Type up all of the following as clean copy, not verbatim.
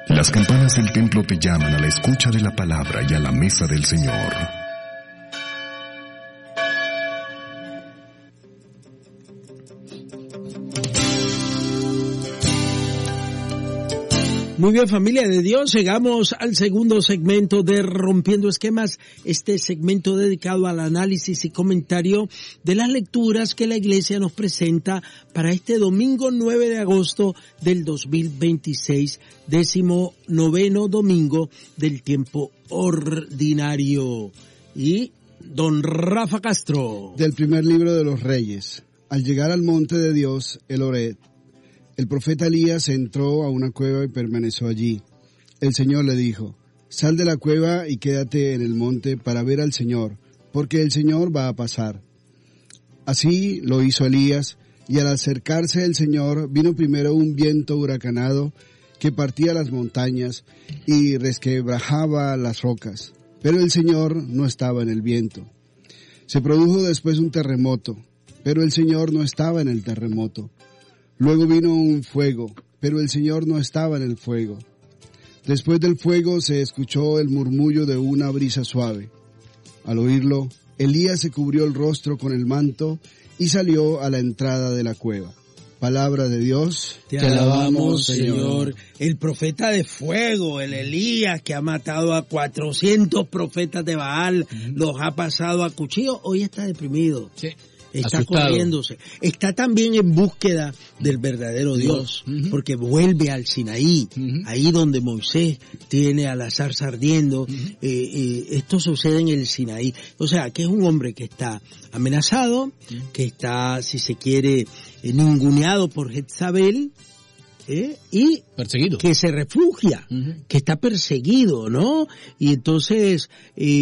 Las campanas del templo te llaman a la escucha de la palabra y a la mesa del Señor. Muy bien, familia de Dios, llegamos al segundo segmento de Rompiendo Esquemas, este segmento dedicado al análisis y comentario de las lecturas que la Iglesia nos presenta para este domingo 9 de agosto del 2026, 19º domingo del tiempo ordinario. Y don Rafa Castro. Del primer libro de los Reyes. Al llegar al monte de Dios, el Horeb, el profeta Elías entró a una cueva y permaneció allí. El Señor le dijo, sal de la cueva y quédate en el monte para ver al Señor, porque el Señor va a pasar. Así lo hizo Elías, y al acercarse el Señor, vino primero un viento huracanado que partía las montañas y resquebrajaba las rocas. Pero el Señor no estaba en el viento. Se produjo después un terremoto, pero el Señor no estaba en el terremoto. Luego vino un fuego, pero el Señor no estaba en el fuego. Después del fuego se escuchó el murmullo de una brisa suave. Al oírlo, Elías se cubrió el rostro con el manto y salió a la entrada de la cueva. Palabra de Dios. Te alabamos, Señor. El profeta de fuego, el Elías, que ha matado a 400 profetas de Baal, los ha pasado a cuchillo, hoy está deprimido. Sí. Está asustado, corriéndose, está también en búsqueda del verdadero Dios, porque vuelve al Sinaí, ahí donde Moisés tiene a la zarza ardiendo. Esto sucede en el Sinaí, o sea, que es un hombre que está amenazado, que está, si se quiere, ninguneado por Jezabel, y perseguido, que se refugia, que está perseguido, ¿no? Y entonces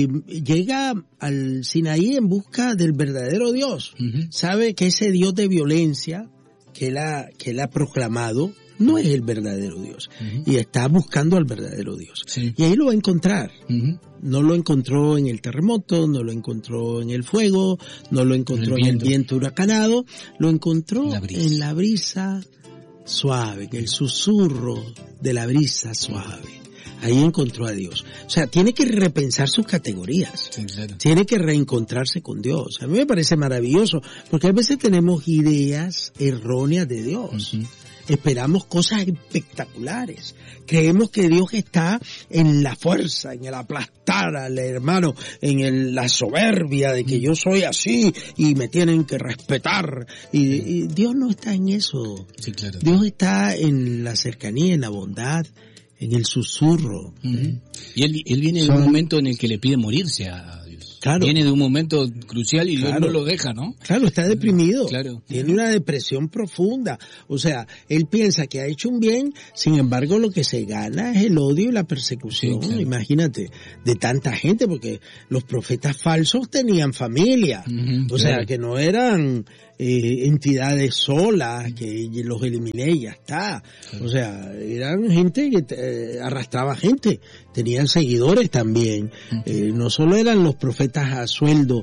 llega al Sinaí en busca del verdadero Dios. Sabe que ese Dios de violencia que él ha proclamado no es el verdadero Dios, y está buscando al verdadero Dios. Sí. Y ahí lo va a encontrar. No lo encontró en el terremoto, no lo encontró en el fuego, no lo encontró en el viento huracanado, lo encontró en la brisa suave, en el susurro de la brisa suave. Ahí encontró a Dios. O sea, tiene que repensar sus categorías. Sí, claro. Tiene que reencontrarse con Dios. A mí me parece maravilloso, porque a veces tenemos ideas erróneas de Dios. Esperamos cosas espectaculares. Creemos que Dios está en la fuerza, en el aplastar al hermano, en la soberbia de que yo soy así y me tienen que respetar. Y Dios no está en eso. Sí, claro. Dios está en la cercanía, en la bondad, en el susurro. Y él viene de un momento en el que le pide morirse a Dios. Claro. Viene de un momento crucial y Dios no lo deja, ¿no? Claro, está deprimido. Claro. Tiene una depresión profunda. O sea, él piensa que ha hecho un bien, sin embargo lo que se gana es el odio y la persecución. Sí, claro. Imagínate, de tanta gente, porque los profetas falsos tenían familia. O sea, que no eran entidades solas, que los eliminé y ya está. O sea, eran gente que arrastraba gente, tenían seguidores también. No solo eran los profetas a sueldo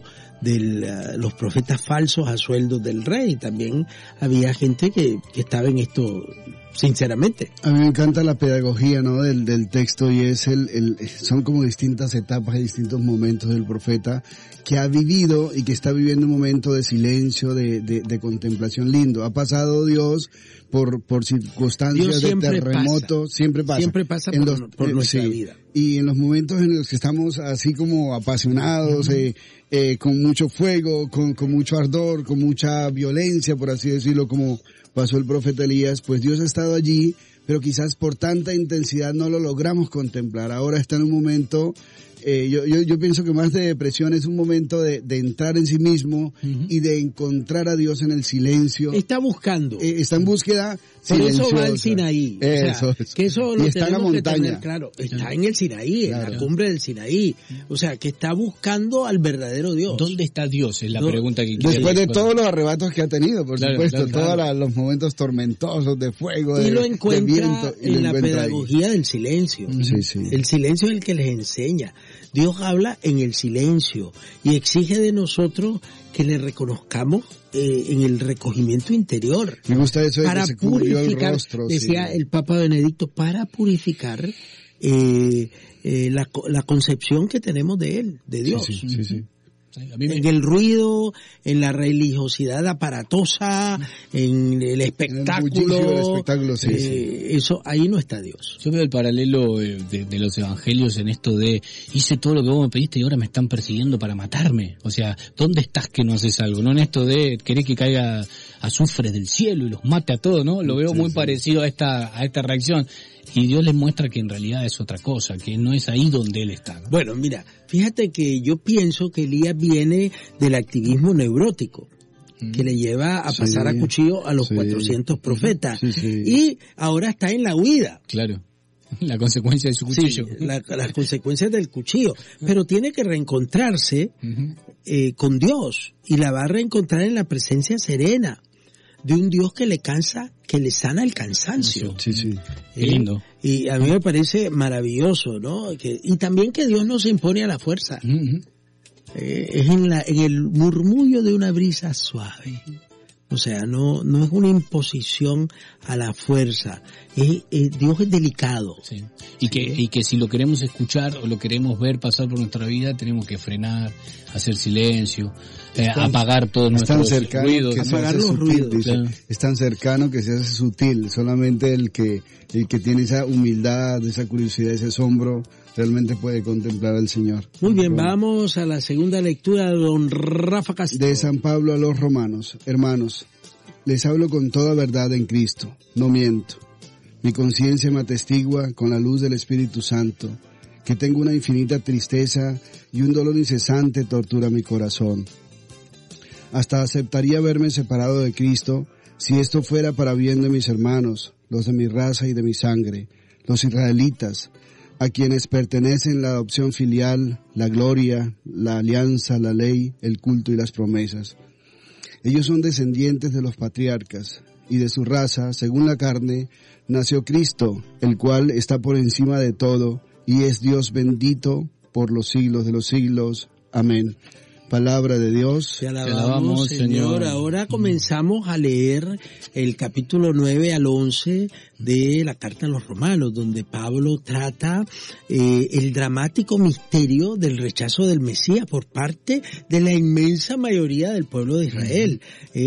los profetas falsos a sueldo del rey, también había gente que estaba en esto sinceramente. A mí me encanta la pedagogía, ¿no?, del texto, y es son como distintas etapas y distintos momentos del profeta que ha vivido y que está viviendo un momento de silencio, de contemplación lindo. Ha pasado Dios por circunstancias de terremoto, siempre pasa por nuestra vida. Y en los momentos en los que estamos así como apasionados, con mucho fuego, con mucho ardor, con mucha violencia, por así decirlo, como pasó el profeta Elías, pues Dios ha estado allí, pero quizás por tanta intensidad no lo logramos contemplar. Ahora está en un momento, yo pienso que más de depresión es un momento de entrar en sí mismo y de encontrar a Dios en el silencio. Está buscando. Está en búsqueda silenciosa. Por eso va al Sinaí. Que eso lo está en la montaña. Tener claro. Está en el Sinaí, claro, en la cumbre del Sinaí. O sea, que está buscando al verdadero Dios. ¿Dónde está Dios? Es la pregunta que quiere. Después de todos los arrebatos que ha tenido, por supuesto, todos los momentos tormentosos de fuego, y lo encuentra de viento. En la pedagogía del silencio. Sí. El silencio es el que les enseña. Dios habla en el silencio y exige de nosotros que le reconozcamos en el recogimiento interior. Me gusta eso de para que se cubrió purificar, el rostro. decía el Papa Benedicto, para purificar la concepción que tenemos de él, de Dios. Sí. En el ruido, en la religiosidad aparatosa, en el espectáculo, eso ahí no está Dios. Yo veo el paralelo de los evangelios en esto de hice todo lo que vos me pediste y ahora me están persiguiendo para matarme. O sea, ¿dónde estás que no haces algo? No en esto de querés que caiga azufre del cielo y los mate a todos, ¿no? Lo veo muy parecido a esta reacción. Y Dios les muestra que en realidad es otra cosa, que no es ahí donde Él está, ¿no? Bueno, mira, fíjate que yo pienso que Elías viene del activismo neurótico, que le lleva a pasar a cuchillo a los 400 profetas. Y ahora está en la huida. Claro. La consecuencia de su cuchillo. Sí, las consecuencias del cuchillo. Pero tiene que reencontrarse con Dios. Y la va a reencontrar en la presencia serena de un Dios que le sana el cansancio. Sí. Qué lindo. Y a mí me parece maravilloso, ¿no? Y también que Dios no se impone a la fuerza. Es en el murmullo de una brisa suave. O sea, no es una imposición a la fuerza. Dios es delicado. Sí. Y que si lo queremos escuchar o lo queremos ver pasar por nuestra vida, tenemos que frenar, hacer silencio, apagar todos nuestros ruidos. Apagar los ruidos. Claro. Es tan cercano que se hace sutil. Solamente el que tiene esa humildad, esa curiosidad, ese asombro, realmente puede contemplar al Señor. Muy bien, vamos a la segunda lectura de don Rafa Castro. De San Pablo a los romanos. Hermanos, les hablo con toda verdad en Cristo, no miento. Mi conciencia me atestigua con la luz del Espíritu Santo, que tengo una infinita tristeza y un dolor incesante tortura mi corazón. Hasta aceptaría verme separado de Cristo si esto fuera para bien de mis hermanos, los de mi raza y de mi sangre, los israelitas, a quienes pertenecen la adopción filial, la gloria, la alianza, la ley, el culto y las promesas. Ellos son descendientes de los patriarcas, y de su raza, según la carne, nació Cristo, el cual está por encima de todo, y es Dios bendito por los siglos de los siglos. Amén. Palabra de Dios. Te alabamos, Señor. Ahora comenzamos a leer el capítulo 9 al 11 de la carta a los romanos, donde Pablo trata el dramático misterio del rechazo del Mesías por parte de la inmensa mayoría del pueblo de Israel.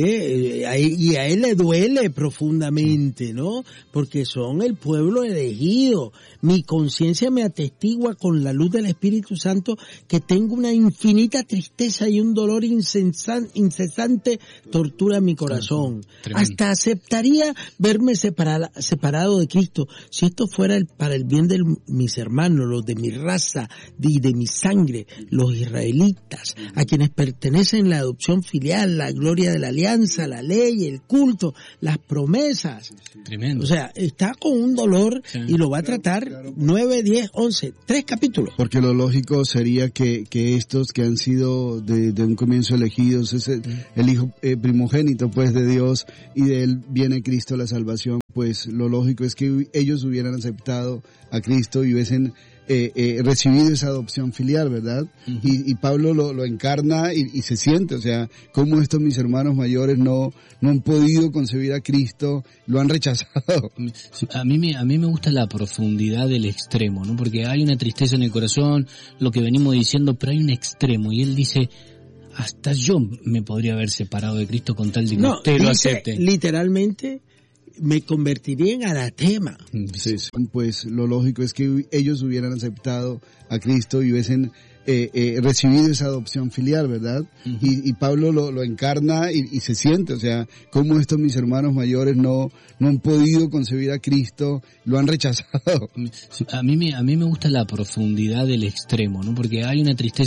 Y a él le duele profundamente, ¿no? Porque son el pueblo elegido. Mi conciencia me atestigua con la luz del Espíritu Santo que tengo una infinita tristeza y un dolor incesante tortura mi corazón. Hasta aceptaría verme separado de Cristo si esto fuera para el bien de mis hermanos, los de mi raza y de mi sangre, los israelitas, a quienes pertenecen la adopción filial, la gloria de la alianza, la ley, el culto, las promesas. Tremendo. O sea, está con un dolor y lo va a tratar 9, 10, 11, 3 capítulos. Porque lo lógico sería que estos que han sido de un comienzo elegidos, es el hijo primogénito pues de Dios, y de él viene Cristo la salvación, pues lo lógico es que ellos hubieran aceptado a Cristo y hubiesen recibido esa adopción filial, ¿verdad? Y Pablo lo encarna y se siente, o sea, cómo estos mis hermanos mayores no han podido concebir a Cristo, lo han rechazado. A mí me gusta la profundidad del extremo, ¿no? Porque hay una tristeza en el corazón, lo que venimos diciendo, pero hay un extremo, y él dice, hasta yo me podría haber separado de Cristo con tal de que usted lo acepte. Literalmente, me convertiría en anatema. Sí. Pues lo lógico es que ellos hubieran aceptado a Cristo y hubiesen recibido esa adopción filial, ¿verdad? Y Pablo lo encarna y se siente, o sea, cómo estos mis hermanos mayores no han podido concebir a Cristo, lo han rechazado. A mí me gusta la profundidad del extremo, ¿no? Porque hay una tristeza